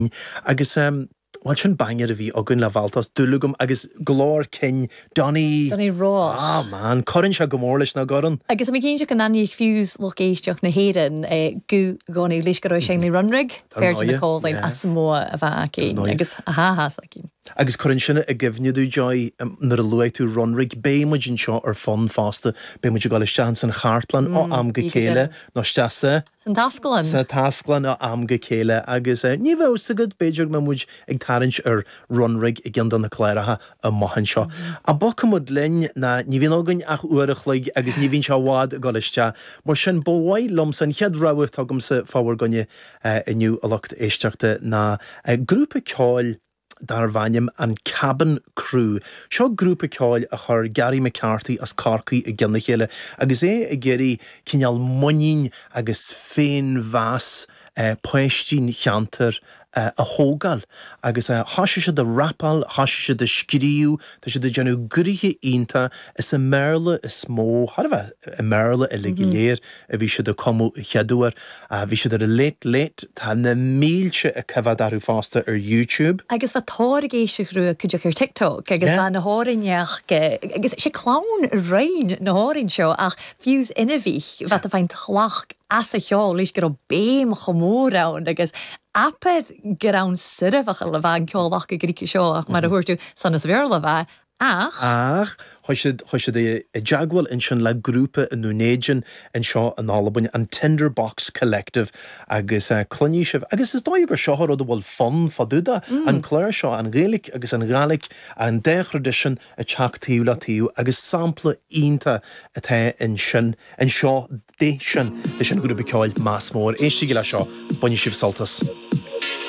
agus bhail sin baingear a bhí agan le bháltas dúlagum agus glór cin Donny Ross. Ah man, corann se go mór leis na goran. Agus am cén an aníag fiús loch éisteach na héan gu gánaí leis go raibh sé na runrig féidir na cólainn as mó a bheit cén agus a háhas a cén. Agus corann sinna a gimhniadú joy nar a luaid tú runrig béimeid seo ar fun fásta béimeid gáil sean san chartlan ó amga céile nó steasa San tascalan. Sa tascalan ó amga céile agus ní bheith sagad beidir me muid ag tarint ar runrig I gceandan na chléiretha a maihan seo. A bocamod linn na ní bhíon ágainn ach uairich leig agus ní bhíonn se bhád gáiliste mar sin bóhaid lom san chead rabhah tugam sa fáhar gonne inniu a lucht éisteachta na grúpa ceáil dar bhainnim an Cabin Crew. Seo grúpa ceáil a chur Gary McCarthy as carcaí I gceanna chéile agus a géirí cineal muín agus féin bheas poistín cheantar a hógal agus háise se de rapal, háise se de scríú, tá se de genú grithe ínta is a merle is mó, har bheith a merle a legiléir a bhí se de comú cheadúar a bhí se de leit tá na mílse a cefad arú fásta ar YouTube. Agus bheit tárig éisiach rú chuideach ar TikTok agus bheit na háineach agus sé clán rain na háirn seo ach fiús ina bhí bheit a bhain chlach as a cheáil leis gur béim chomórán agus apad gur an sirfach le bheith ceolach go gríci seo ach mar a thuirtú san is bhéir le bheith ach chuise a jaagwal in sin le grúpa in Nunéidean in seo an Albain an Tinderbox Collective agus cluní sibh agus is dói gur seohar ó bhfuil fun fadúda an chléir seo an Gaelic agus an Gaelic an déchradisian a teachtíú le tíú agus sampla ínta atá in sin in seo dé sin leis an grúpa ceáil más mór éiste le seo buine sibh saltas.